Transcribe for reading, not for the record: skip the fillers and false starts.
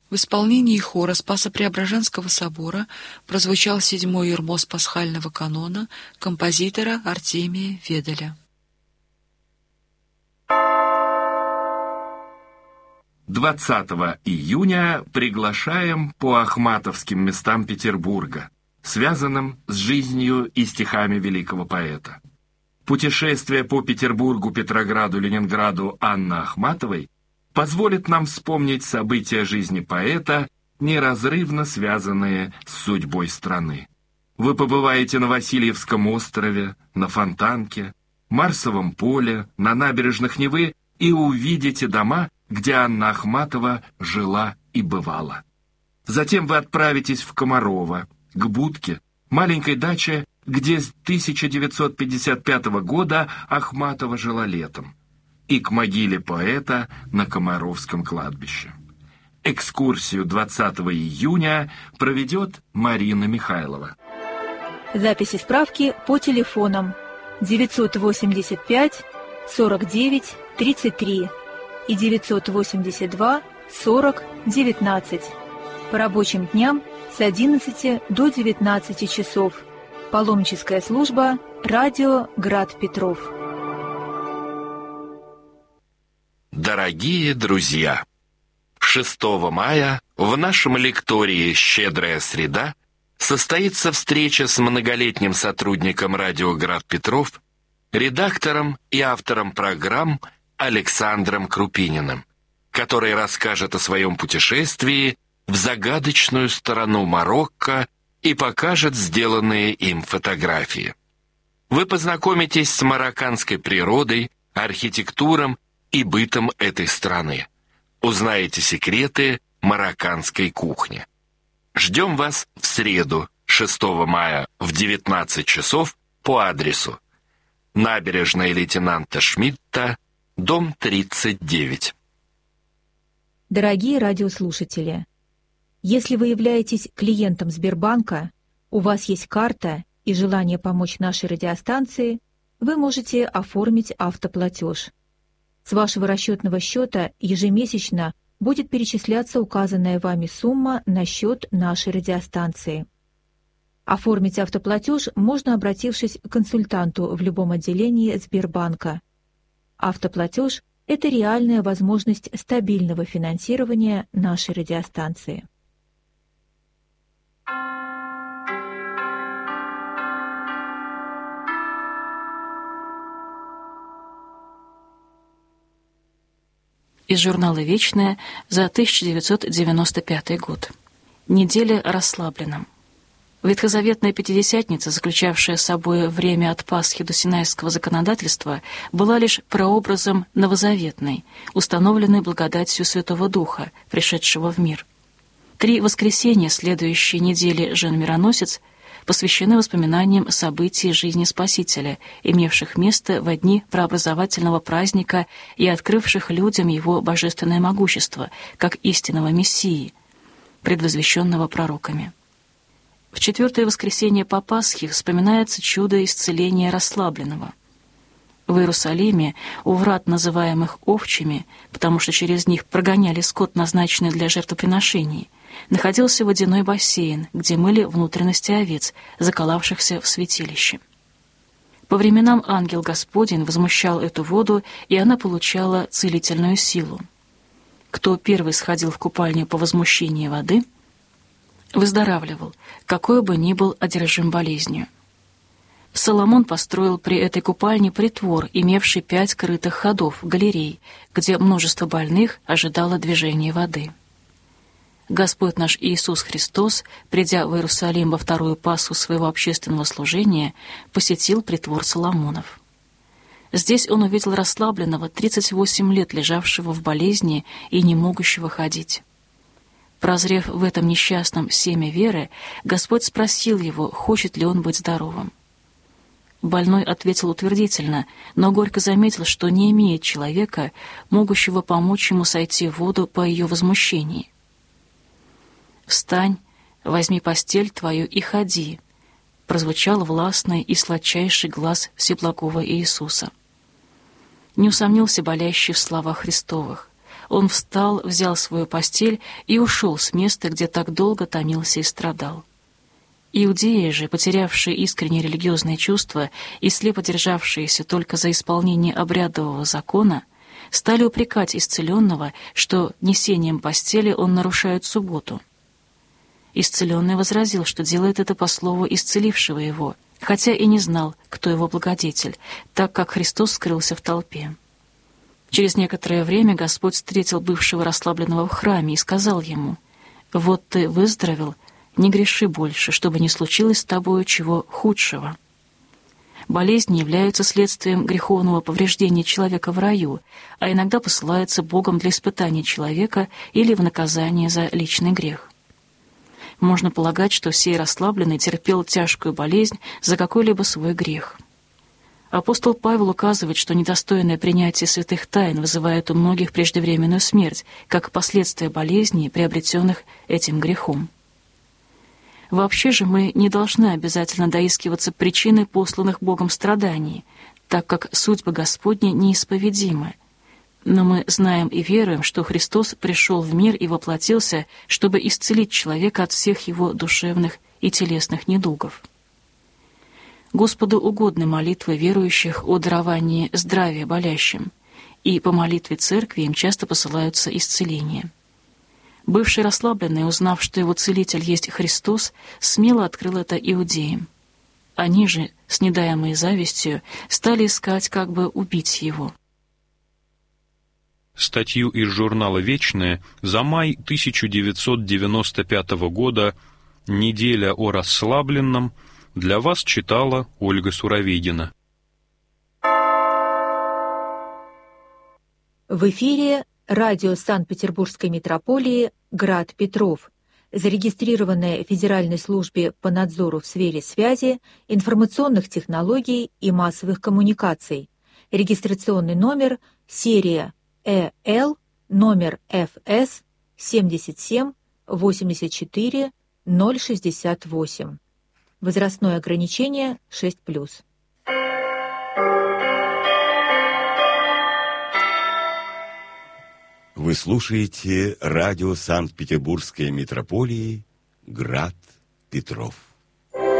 В исполнении хора Спасо-Преображенского собора прозвучал 7-й ирмос пасхального канона композитора Артемия Веделя. 20 июня приглашаем по ахматовским местам Петербурга, связанным с жизнью и стихами великого поэта. Путешествие по Петербургу, Петрограду, Ленинграду Анны Ахматовой позволит нам вспомнить события жизни поэта, неразрывно связанные с судьбой страны. Вы побываете на Васильевском острове, на Фонтанке, Марсовом поле, на набережных Невы и увидите дома, где Анна Ахматова жила и бывала. Затем вы отправитесь в Комарово, к Будке, маленькой даче, где с 1955 года Ахматова жила летом, и к могиле поэта на Комаровском кладбище. Экскурсию 20 июня проведет Марина Михайлова. Записи справки по телефонам 985 49 33 и 982 40 19. По рабочим дням с 11 до 19 часов. Паломническая служба «Радио Град Петров». Дорогие друзья, 6 мая в нашем лектории «Щедрая среда» состоится встреча с многолетним сотрудником радио «Град Петров», редактором и автором программ Александром Крупининым, который расскажет о своем путешествии в загадочную сторону Марокко и покажет сделанные им фотографии. Вы познакомитесь с марокканской природой, архитектурой и бытом этой страны. Узнаете секреты марокканской кухни. Ждем вас в среду, 6 мая в 19 часов по адресу набережная лейтенанта Шмидта, дом 39. Дорогие радиослушатели, если вы являетесь клиентом Сбербанка, у вас есть карта и желание помочь нашей радиостанции, вы можете оформить автоплатеж. С вашего расчетного счета ежемесячно будет перечисляться указанная вами сумма на счет нашей радиостанции. Оформить автоплатеж можно, обратившись к консультанту в любом отделении Сбербанка. Автоплатеж – это реальная возможность стабильного финансирования нашей радиостанции. Из журнала «Вечное» за 1995 год. Неделя о расслабленном. Ветхозаветная Пятидесятница, заключавшая собой время от Пасхи до Синайского законодательства, была лишь прообразом новозаветной, установленной благодатью Святого Духа, пришедшего в мир. 3 воскресенья следующей недели Жен-Мироносец посвящены воспоминаниям событий жизни Спасителя, имевших место во дни прообразовательного праздника и открывших людям его божественное могущество, как истинного Мессии, предвозвещенного пророками. В 4-е воскресенье по Пасхе вспоминается чудо исцеления расслабленного. В Иерусалиме, у врат, называемых овчими, потому что через них прогоняли скот, назначенный для жертвоприношений, находился водяной бассейн, где мыли внутренности овец, заколавшихся в святилище. По временам ангел Господень возмущал эту воду, и она получала целительную силу. Кто первый сходил в купальню по возмущении воды, выздоравливал, какой бы ни был одержим болезнью. Соломон построил при этой купальне притвор, имевший 5 крытых ходов, галерей, где множество больных ожидало движения воды. Господь наш Иисус Христос, придя в Иерусалим во 2-ю Пасху своего общественного служения, посетил притвор Соломонов. Здесь он увидел расслабленного, 38 лет лежавшего в болезни и не могущего ходить. Прозрев в этом несчастном семя веры, Господь спросил его, хочет ли он быть здоровым. Больной ответил утвердительно, но горько заметил, что не имеет человека, могущего помочь ему сойти в воду по ее возмущении. «Встань, возьми постель твою и ходи», — прозвучал властный и сладчайший глас всеблагого Иисуса. Не усомнился болящий в словах Христовых. он встал, взял свою постель и ушел с места, где так долго томился и страдал. Иудеи же, потерявшие искренние религиозные чувства и слепо державшиеся только за исполнение обрядового закона, стали упрекать исцеленного, что несением постели он нарушает субботу. Исцеленный возразил, что делает это по слову исцелившего его, хотя и не знал, кто его благодетель, так как Христос скрылся в толпе. Через некоторое время Господь встретил бывшего расслабленного в храме и сказал ему: «Вот ты выздоровел, не греши больше, чтобы не случилось с тобою чего худшего». Болезни являются следствием греховного повреждения человека в раю, а иногда посылаются Богом для испытания человека или в наказание за личный грех. Можно полагать, что сей расслабленный терпел тяжкую болезнь за какой-либо свой грех. Апостол Павел указывает, что недостойное принятие святых тайн вызывает у многих преждевременную смерть, как последствия болезней, приобретенных этим грехом. Вообще же мы не должны обязательно доискиваться причины посланных Богом страданий, так как судьбы Господни неисповедимы. Но мы знаем и веруем, что Христос пришел в мир и воплотился, чтобы исцелить человека от всех его душевных и телесных недугов. Господу угодны молитвы верующих о даровании здравия болящим, и по молитве Церкви им часто посылаются исцеления. Бывший расслабленный, узнав, что его целитель есть Христос, смело открыл это иудеям. Они же, снедаемые завистью, стали искать, как бы убить его. Статью из журнала «Вечное» за май 1995 года «Неделя о расслабленном» для вас читала Ольга Суроведина. В эфире радио Санкт-Петербургской митрополии «Град Петров», зарегистрированное в Федеральной службе по надзору в сфере связи, информационных технологий и массовых коммуникаций. Регистрационный номер серия ЭЛ, номер ФС 77 84 068. Возрастное ограничение 6+. Вы слушаете радио Санкт-Петербургской митрополии «Град Петров».